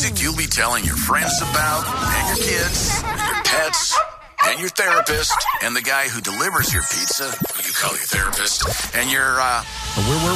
music you'll be telling your friends about, and your kids, and your pets, and your therapist, and the guy who delivers your pizza, who you call your therapist, and your,